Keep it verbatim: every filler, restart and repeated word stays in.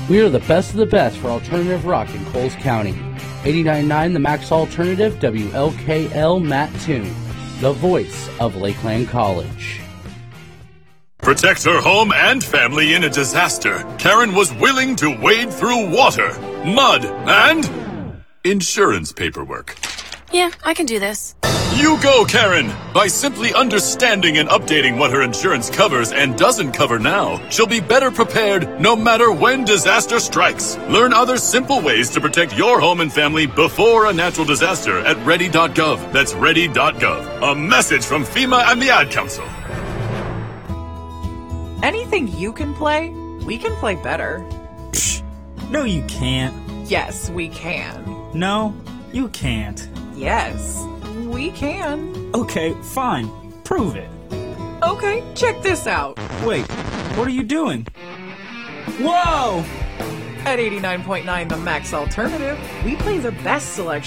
We are the best of the best for alternative rock in Coles County. eighty-nine point nine The Max Alternative, W L K L Matt Toon, the voice of Lakeland College. Protect her home and family in a disaster. Karen was willing to wade through water, mud, and insurance paperwork. Yeah, I can do this. You go, Karen! By simply understanding and updating what her insurance covers and doesn't cover now, she'll be better prepared no matter when disaster strikes. Learn other simple ways to protect your home and family before a natural disaster at ready dot gov. That's ready dot gov. A message from FEMA and the Ad Council. Anything you can play, we can play better. Psh, no, you can't. Yes, we can. No, you can't. Yes, we can. Okay, fine. Prove it. Okay, check this out. Wait, what are you doing? Whoa! At eighty-nine point nine The Max Alternative, we play the best selection